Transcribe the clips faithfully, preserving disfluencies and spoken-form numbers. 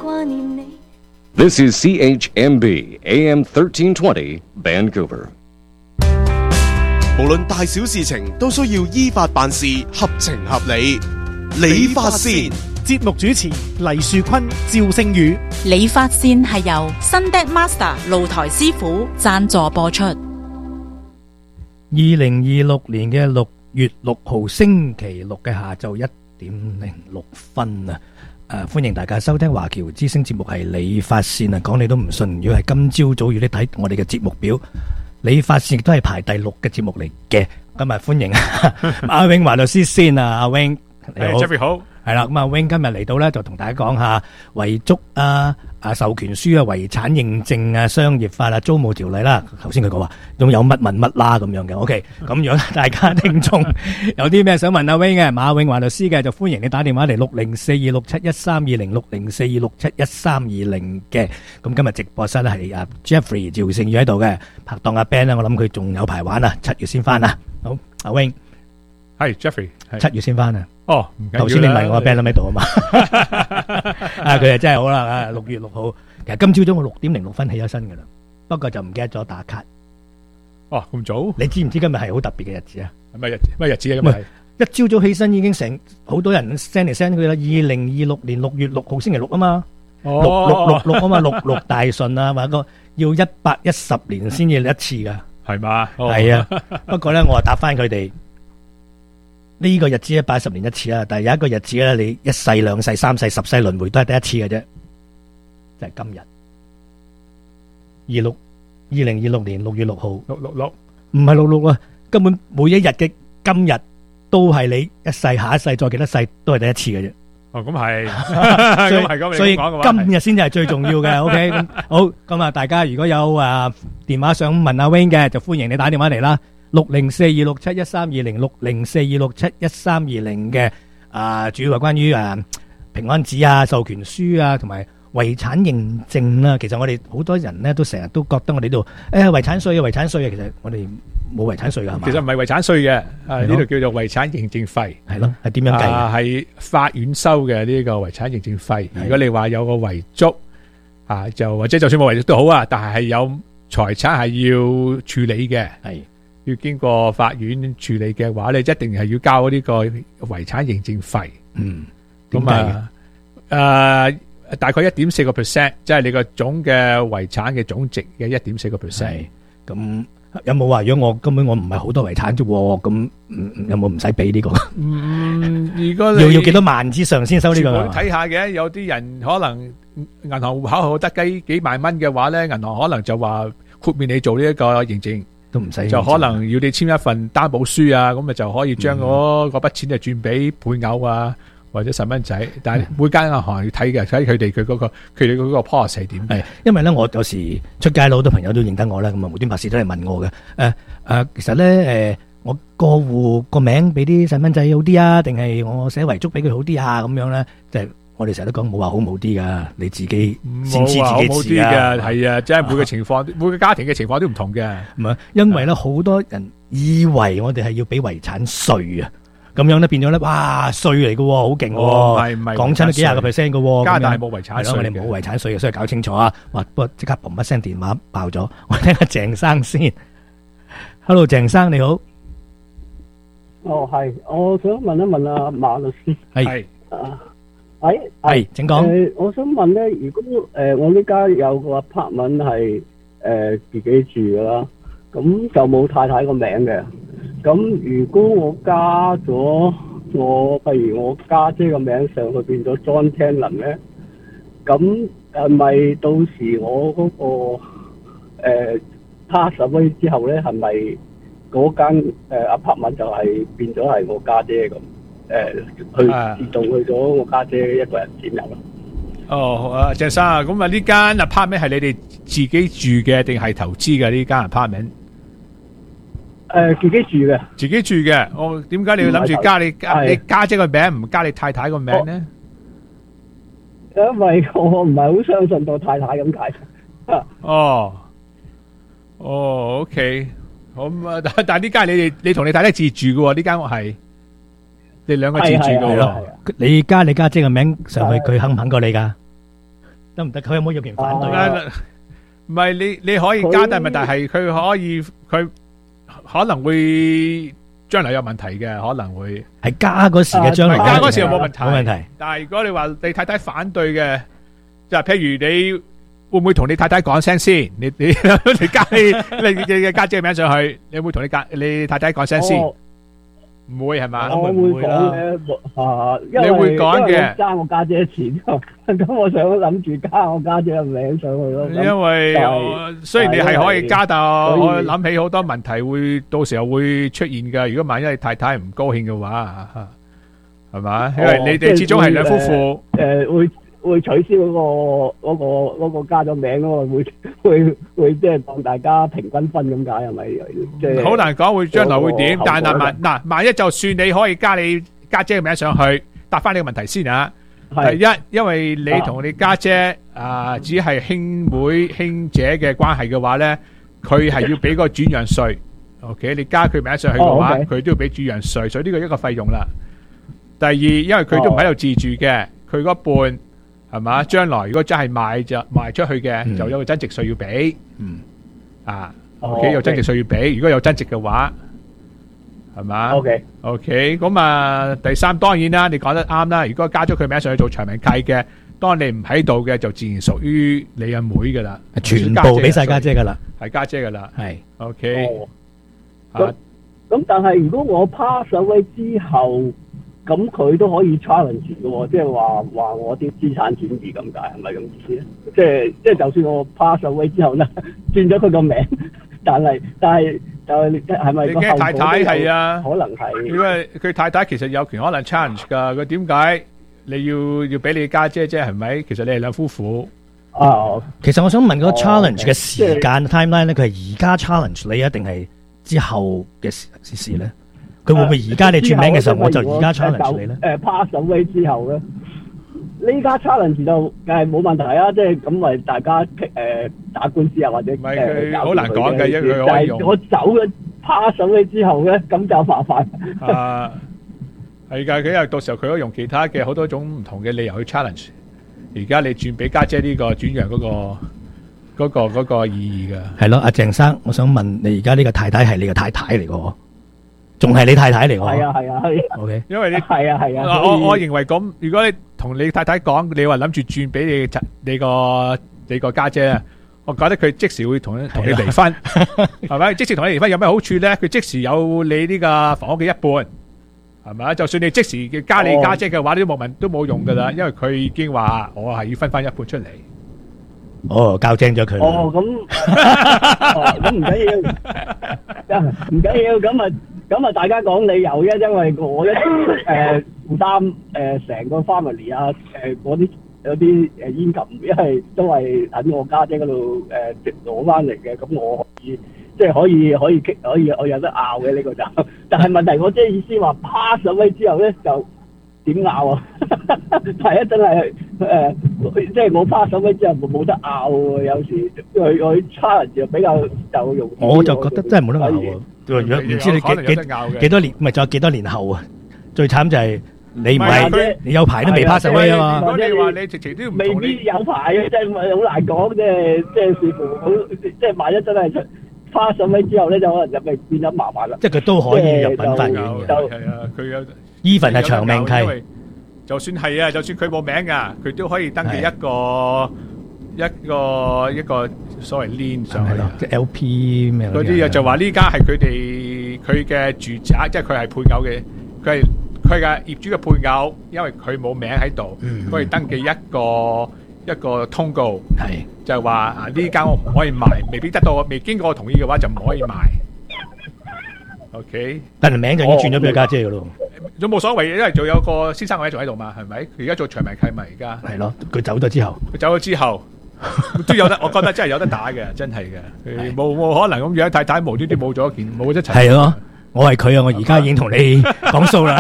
掛念你。 This is C H M B A M thirteen twenty Vancouver。 無論大小事情都需要依法辦事，合情合理。理髮線節目主持黎樹坤、趙星宇。 理髮線係由 Sunday Master 露台師傅贊助播出。 二零二六年嘅六月六號星期六嘅下晝一點零六分啊！誒，歡迎大家收聽華僑之聲節目，係理髮線啊！講你都唔信，如果係今朝早要你睇我哋嘅節目表，理髮線亦都係排第六嘅節目嚟嘅。今日歡迎阿永華律師先啊，阿永，你好 Jeffrey 好。 係啦，咁阿 Wing 今日嚟到咧，就同大家講下遺囑啊、啊授權書啊、遺產認證啊、商業法啊、租務條例啦。頭先佢講話仲有乜問乜啦咁樣嘅。OK，咁如果大家聽眾有啲咩想問阿 Wing 嘅，馬永華律師嘅，就歡迎你打電話嚟六零四二六七一三二零六零四二六七一三二零嘅。咁今日直播室咧係阿 Jeffrey 趙勝宇喺度嘅，拍檔阿 Ben 咧，我諗佢仲有排玩啊，七月先翻啊。好，阿 Wing 係 Jeffrey， 七月先翻啊。 哦，唔緊要啦。 頭先你問我阿 Ben 喺度啊嘛，啊佢啊真係好啦，啊六月六號，其實今朝早我六點零六分起咗身噶啦，不過就唔記得咗打卡。 哦，咁早？ 你知唔知今日係好特別嘅日子啊？ 咩日咩日子啊？今日係一朝早起身已經成好多人 send 嚟 send 去啦。二零二六年六月六號星期六啊嘛，六六六六啊嘛，六六大順啊，話個要一百一十年先至一次噶， 係嘛？ 係啊，不過咧我話答翻佢哋。呢個日子一百十年一次啦，但係有一個日子咧，你一世、兩世、三世、十世輪迴都係第一次嘅啫，就係今日二六二零二六年六月六號， 六六六唔係六六啊，根本每一日嘅今日都係你一世、下一世、再幾多世都係第一次嘅啫。 哦，咁係，咁係咁， 所以今日先至係最重要嘅。OK，咁好，咁啊，大家如果有啊電話想問阿 Wing 嘅，就歡迎你打電話嚟啦。六零四二六七一三二零六零四二六七一三二零嘅啊，主要係關於誒平安紙啊、授權書啊，同埋遺產認證啦。其實我哋好多人咧都成日都覺得我哋呢度誒遺產稅啊、遺產稅啊，其實我哋冇遺產稅噶係嘛？ 其實唔係遺產稅嘅，啊呢度叫做遺產認證費。 係咯，係點樣計啊？ 係法院收嘅呢個遺產認證費。如果你話有個遺囑啊，就或者就算冇遺囑都好啊，但係係有財產係要處理嘅。係。要經過法院處理嘅話，你一定係要交呢個遺產認證費。嗯，咁啊，誒，大概一點四個 percent，即係你個總嘅遺產嘅總值嘅一點四個 percent。咁有冇話如果我根本我唔係好多遺產啫？咁有冇唔使俾呢個？嗯，如果你要要幾多萬之上先收呢個？我睇下嘅，有啲人可能銀行戶口好得幾幾萬蚊嘅話咧，銀行可能就話豁免你做呢一個認證。都唔使，就可能要你簽一份擔保書啊，咁咪就可以將嗰嗰筆錢就轉俾配偶啊，或者細蚊仔。但係每間銀行要睇嘅，睇佢哋佢嗰個佢哋嗰個 policy 係點。係，因為咧我有時出街好多朋友都認得我啦，咁啊無端白事都嚟問我嘅。誒誒，其實咧誒，我過戶個名俾啲細蚊仔好啲啊，定係我寫遺囑俾佢好啲啊？咁樣咧，即係。我哋成日都講冇話好冇啲噶，你自己先知自己事啊。係啊，即係每個情況，每個家庭嘅情況都唔同嘅。唔係，因為咧好多人以為我哋係要俾遺產稅啊，咁樣咧變咗咧，哇稅嚟嘅，好勁嘅。唔係唔係，講親都幾廿個 percent 嘅。加拿大冇遺產稅，我哋冇遺產稅嘅，所以搞清楚啊。哇，不過即刻嘣一聲電話爆咗，我聽下鄭生先。Hello， 鄭生你好。 哦，係，我想問一問阿馬律師。係。啊。係係，請講。 誒，我想問咧，如果誒我呢家有個 apartment 係誒自己住噶啦，咁就冇太太個名嘅。咁如果我加咗我，譬如我家姐個名上去變咗 John Tanner 咧，咁係咪到時我嗰個誒 pass away 之後咧，係咪嗰間誒 apartment 就係變咗係我家姐咁？誒，去自動去咗我家姐一個人佔有啦。 哦，阿鄭生啊，咁啊呢間 apartment 係你哋自己住嘅定係投資嘅呢間 apartment？ 誒，自己住嘅。自己住嘅，我點解你要諗住加你加你家姐個名，唔加你太太個名咧？ 因為我唔係好相信到太太咁解。 哦，哦 ，OK， 好啊，但但呢間你哋你同你太太自住嘅喎，呢間屋係。你兩個自住嘅咯， 你加你家姐嘅名上去，佢肯唔肯過你噶？ 得唔得？佢有冇有權反對？ 唔係你你可以加，但係問題係佢可以佢可能會將來有問題嘅，可能會係加嗰時嘅將來加嗰時又冇問題， 冇問題。 但係如果你話你太太反對嘅，就係譬如你會唔會同你太太講聲先？你你你加你你嘅家姐嘅名上去，你會唔會同你家你太太講聲先？唔會係嘛？ 我會講嘅，啊，因為你會講嘅， 因為我爭我家姐錢，咁我想諗住加我家姐嘅名上去咯。 因為雖然你係可以加，但我諗起好多問題會到時候會出現㗎。如果萬一你太太唔高興嘅話，係嘛？因為你哋始終係兩夫婦， 誒會。會取消嗰個嗰個嗰個加咗名嗰個會會會即係當大家平均分咁解係咪？即係好難講會將來會點，但係萬嗱萬一就算你可以加你家姐嘅名上去，答翻呢個問題先啊！第一，因為你同你家姐啊只係兄妹兄姐嘅關係嘅話咧，佢係要俾個轉讓稅。OK， 你加佢名上去嘅話，佢都要俾轉讓稅，所以呢個一個費用啦。第二，因為佢都唔喺度自住嘅，佢嗰半。係嘛？將來如果真係賣就賣出去嘅，嗯、就有個增值稅要俾。嗯，啊 ，OK， 有增值稅要俾。如果有增值嘅話，係嘛 ？OK，OK， 咁啊，第三當然啦，你講得啱啦。如果加咗佢名上去做長命契嘅，當你唔喺度嘅，就自然屬於你阿妹噶啦， 全部俾晒家姐噶啦， 係家姐噶啦。係 OK。 咁咁，但係如果我 pass away 之後，咁佢都可以 challenge 嘅喎，即係話話我啲資產轉移咁解，係咪咁意思咧？即係即係，就算我 pass away 之後咧，轉咗佢個名，但係但係就係係咪個後果太太係啊？可能係因為佢太太其實有權可能 challenge 㗎。佢點解你要要俾你家姐啫？係咪？其實你係兩夫婦。 啊，其實我想問嗰個 challenge 嘅時間 timeline 咧，佢係而家 challenge 你啊，定係之後嘅事事咧？佢會唔會而家你轉名嘅時候，我就而家 challenge 你咧？誒 pass away 之後咧，呢家 challenge 就梗係冇問題啊！即係咁咪大家誒打官司啊，或者唔係佢好難講嘅，因為可以用。我走嘅 pass away 之後咧，咁就麻煩。 啊，係㗎，佢又到時候佢可以用其他嘅好多種唔同嘅理由去 challenge。而家你轉俾家姐呢個轉讓嗰個嗰個嗰個意義㗎。 係咯，阿鄭生，我想問你而家呢個太太係你嘅太太嚟㗎？仲係你太太嚟喎？ 係啊係啊係。 O K， 因為你係啊係啊。 我我認為咁，如果你同你太太講，你話諗住轉俾你你個你個家姐啊，我覺得佢即時會同同你離婚，係咪？即時同你離婚有咩好處咧？佢即時有你呢個房屋嘅一半，係咪？就算你即時加你家姐嘅話，都冇問都冇用噶啦，因為佢已經話我係要分翻一半出嚟。 哦，教正咗佢。 哦，咁咁唔緊要，唔緊要，咁啊。咁啊，大家講理由啫，因為我一誒負擔誒成個 family 啊，誒嗰啲有啲誒煙琴，因為都係喺我家姐嗰度誒攞翻嚟嘅，咁我可以即係可以可以可以可以我有得拗嘅呢個就，但係問題我即係意思話 pass away 之後咧就點拗啊？係啊，真係誒，即係我 pass away 之後冇冇得拗喎，有時佢佢 challenge 就比較就容易。 我就覺得真係冇得拗喎。唔知你幾幾幾多年，唔係仲有幾多年後啊？最慘就係你唔係你有排都未 pass away 啊嘛。 如果你話你直情都唔未必有排嘅，真係好難講。即係即係視乎好，即係萬一真係出 pass away之後咧，就可能就咪變咗麻煩啦。 即係佢都可以入稟法院嘅。 係啊，佢有 even 係長命契， 就算係啊，就算佢冇名噶，佢都可以登記一個一個一個所謂 lien 上去， 即係 L P 咩嗰啲啊，就話呢家係佢哋佢嘅住宅，即係佢係配偶嘅，佢係佢嘅業主嘅配偶，因為佢冇名喺度，佢係登記一個一個通告， 係就係話啊呢間屋唔可以賣，未必得到未經過我同意嘅話就唔可以賣。OK， 但係名就已經轉咗俾佢家姐噶咯， 都冇所謂，因為仲有個先生位仲喺度嘛，係咪？佢而家做長命契咪而家係咯，佢走咗之後， 佢走咗之後。都有得，我覺得真係有得打嘅，真係嘅，冇冇可能咁樣太太無端端冇咗一件，冇一齊。 係咯，我係佢啊！我而家已經同你講數啦。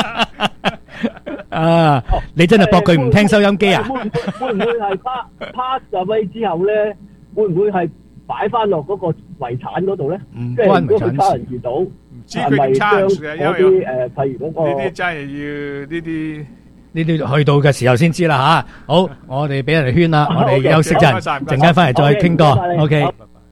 啊，你真係駁佢唔聽收音機啊？ 會會唔會係 pass pass away之後咧？會唔會係擺翻落嗰個遺產嗰度咧？ 唔關遺產事。差人遇到，唔知佢點 charge 嘅，因為啲誒，譬如嗰個呢啲真係要呢啲。 呢啲去到嘅時候先知啦吓。好，我哋俾人哋圈啦，我哋休息陣，陣間翻嚟再傾過。OK。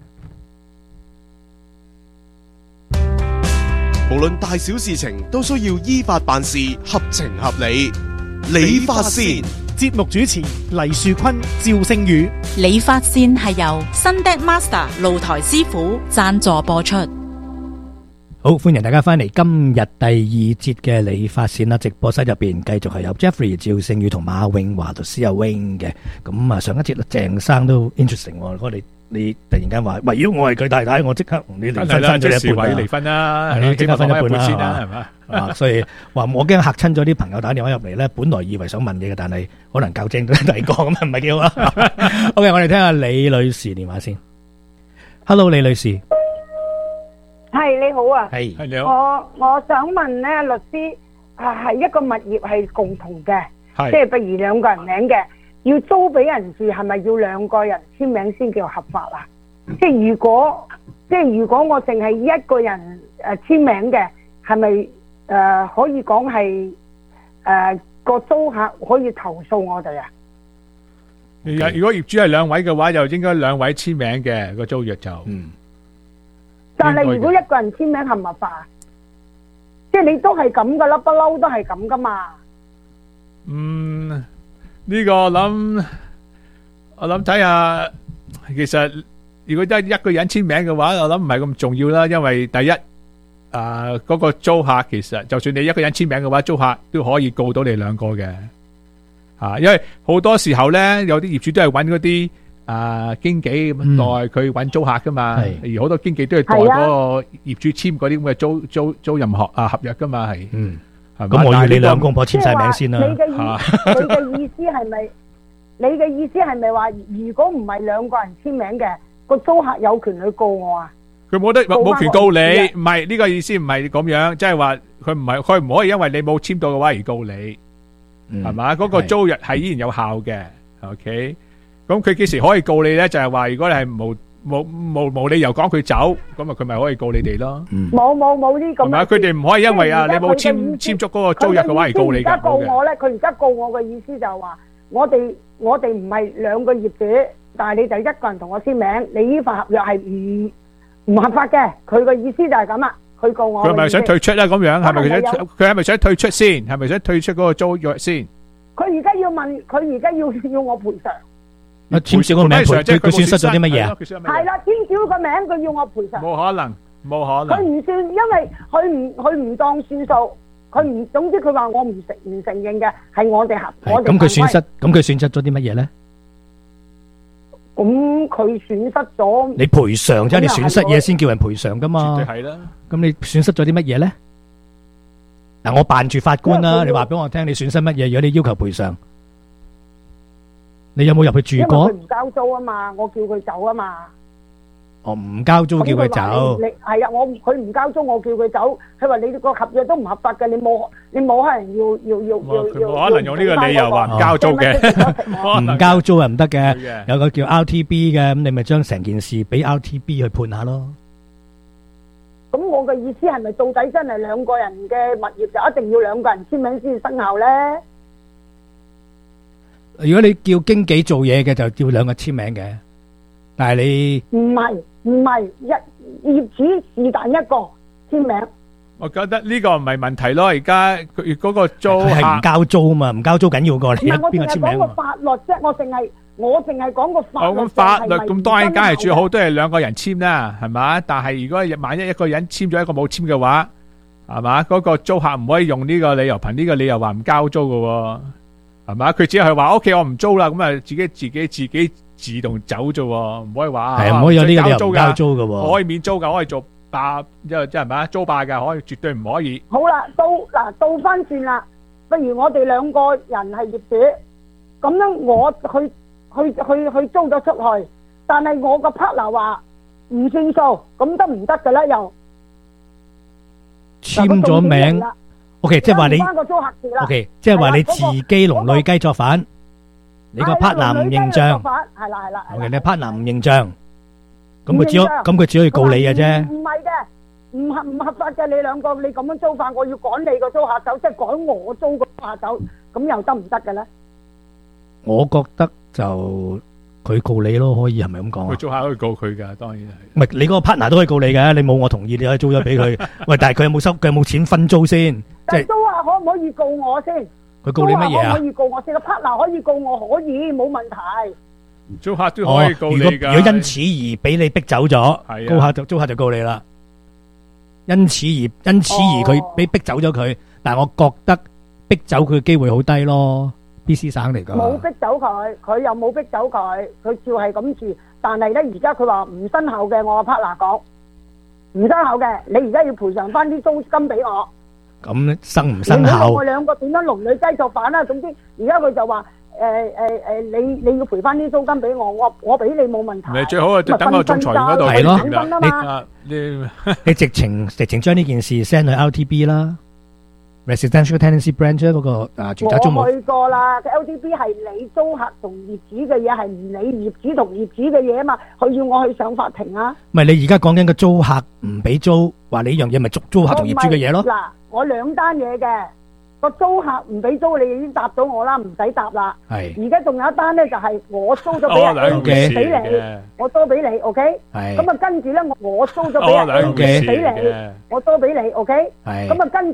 無論大小事情都需要依法辦事，合情合理。理髮線節目主持黎樹坤、趙星宇。 理髮線係由新 Deck Master 露台師傅贊助播出。 好，歡迎大家翻嚟今日第二節嘅理髮線啦！直播室入邊繼續係有 Jeffrey、趙勝宇同馬永華律師阿 Wing 嘅。咁啊，上一節鄭生都 interesting 喎。我哋你突然間話，喂，如果我係佢太太，我即刻同你離婚，分咗一半啦。 離婚啦， 係咯，即刻分一半啦， 先啦，係嘛？ 啊，所以話我驚嚇親咗啲朋友打電話入嚟咧，本來以為想問嘢嘅，但係可能較正咗第二個咁啊，唔係幾好啊。OK，我哋聽下李女士電話先。Hello， 李女士。 係你好啊， 係係你好。 我我想問咧，律師啊，係一個物業係共同嘅， 係即係譬如兩個人名嘅，要租俾人住，係咪要兩個人簽名先叫合法啊？即係如果即係如果我淨係一個人誒簽名嘅，係咪誒可以講係誒個租客可以投訴我哋啊？ 如如果業主係兩位嘅話，就應該兩位簽名嘅個租約就嗯。 但係如果一個人簽名合唔合法啊？即係你都係咁噶啦，不嬲都係咁噶嘛。 嗯，呢個我諗我諗睇下，其實如果得一個人簽名嘅話，我諗唔係咁重要啦。因為第一，啊嗰個租客其實就算你一個人簽名嘅話，租客都可以告到你兩個嘅。啊，因為好多時候咧，有啲業主都係揾嗰啲。啊，經紀咁代佢揾租客噶嘛，而好多經紀都係代嗰個業主簽嗰啲咁嘅租租租任合啊合約噶嘛，係，嗯， 咁我要你兩公婆簽晒名先啦。 你嘅意，你嘅意思係咪？你嘅意思係咪話，如果唔係兩個人簽名嘅，個租客有權去告我啊？ 佢冇得冇權告你，唔係呢個意思，唔係咁樣，即係話佢唔係佢唔可以因為你冇簽到嘅話而告你，係嘛？嗰個租約係依然有效嘅 ，OK。咁佢幾時可以告你咧？就係話如果你係無無無無理由講佢走，咁啊佢咪可以告你哋咯。 冇冇冇呢咁。係咪？ 佢哋唔可以因為啊你冇簽簽足嗰個租約嘅話而告你㗎。 而家告我咧，佢而家告我嘅意思就係話，我哋我哋唔係兩個業主，但係你就一個人同我簽名，你呢份合約係唔唔合法嘅。佢嘅意思就係咁啦，佢告我。 佢係咪想退出咧？咁樣係咪佢想佢係咪想退出先？係咪想退出嗰個租約先？ 佢而家要問，佢而家要要我賠償。 啊！簽少個名賠，佢佢損失咗啲乜嘢啊？ 係啦，簽少個名，佢要我賠償。 冇可能，冇可能。 佢唔算，因為佢唔佢唔當算數，佢唔總之佢話我唔承唔承認嘅，係我哋合我哋。 咁佢損失，咁佢損失咗啲乜嘢咧？ 咁佢損失咗。 你賠償啫，你損失嘢先叫人賠償噶嘛？ 絕對係啦。咁你損失咗啲乜嘢咧？嗱，我扮住法官啦，你話俾我聽，你損失乜嘢？如果你要求賠償。你有冇入去住過？ 因為佢唔交租啊嘛，我叫佢走啊嘛。 哦，唔交租叫佢走。 你係啊，我佢唔交租，我叫佢走。佢話你個合約都唔合法嘅，你冇你冇可能要要要要要。 冇可能用呢個理由話唔交租嘅。 唔交租係唔得嘅，有個叫 R T B 嘅，咁你咪將成件事俾 R T B 去判下咯。 咁我嘅意思係咪到底真係兩個人嘅物業就一定要兩個人簽名先生效咧？ 如果你叫經紀做嘢嘅，就叫兩個簽名嘅。但係你唔係唔係一業主是但一個簽名。 我覺得呢個唔係問題咯。而家佢嗰個租客係唔交租啊嘛，唔交租緊要過你邊個簽名。 唔係，我淨係講個法律啫，我淨係我淨係講個法律。 咁法律咁當然梗係最好都係兩個人簽啦，係嘛？但係如果萬一一個人簽咗一個冇簽嘅話，係嘛？嗰個租客唔可以用呢個理由，憑呢個理由話唔交租噶。係嘛？佢只係話 OK，我唔租啦，咁啊自己自己自己自動走啫，唔可以話係唔可以有呢個理由唔交租噶。 我可以免租噶，可以做霸，即係即係咪租霸噶，可以絕對唔可以。 好啦，到嗱倒翻轉啦，不如我哋兩個人係業主，咁樣我去去去去租咗出去，但係我個 partner 話唔算數，咁得唔得噶咧？又簽咗名。O K， 即係話你 O K， 即係話你自己龍女雞作反，你個 partner 唔認賬， 係啦係啦。 O K， 你 partner 唔認賬，咁佢只可咁佢只可以告你嘅啫。 唔係嘅，唔合唔合法嘅，你兩個你咁樣租法，我要趕你個租客走，即係趕我租個租客走， 咁又得唔得嘅咧？ 我覺得就佢告你咯，可以係咪咁講啊？ 佢租客可以告佢㗎，當然係。 唔係你嗰個 partner 都可以告你嘅，你冇我同意，你可以租咗俾佢。喂，但係佢有冇收？佢有冇錢分租先？即係但係租客可唔可以告我先？ 佢告你乜嘢啊？ 租客可唔可以告我先？個 partner 可以告我，可以冇問題。 租客都可以告你哦，如果㗎。 如果因此而俾你逼走咗， 係啊租客就租客就告你啦。因此而因此而佢俾逼走咗佢，但係我覺得逼走佢嘅機會好低咯。B C 省嚟㗎。 冇逼走佢，佢又冇逼走佢，佢照係咁住。但係咧，而家佢話唔生效嘅，我個 partner 講唔生效嘅，你而家要賠償翻啲租金俾我。 咁生唔生你唔好效？ 我兩個點樣龍女雞作反啦？總之而家佢就話誒誒誒，你你要賠翻啲租金俾我，我我俾你冇問題。 咪最好啊，就等個仲裁員嗰度係咯決定啦。 你啊你你直情直情將呢件事 send 去 L T B 啦 ，Residential Tenancy Branch 嗰個啊住宅租務。 我去過啦，個 L T B 係你租客同業主嘅嘢，係唔理業主同業主嘅嘢啊嘛。佢要我去上法庭啊。 唔係你而家講緊個租客唔俾租，話你呢樣嘢咪租租客同業主嘅嘢咯？ 嗱，我兩單嘢嘅。個租客唔俾租，你已經答到我啦，唔使答啦。 係。 而家仲有一單咧，就係我租咗俾人 A 俾你，我租俾你 ，OK？ 係。 咁啊，跟住咧，我我租咗俾人 A 俾你，我租俾你，OK？ 係。 咁啊，跟